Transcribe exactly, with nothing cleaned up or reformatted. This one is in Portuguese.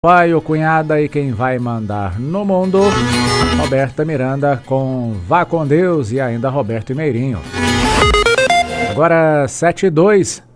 Pai, o cunhada e quem vai mandar no mundo, Roberta Miranda com Vá com Deus e ainda Roberto e Meirinho. Agora sete e dois,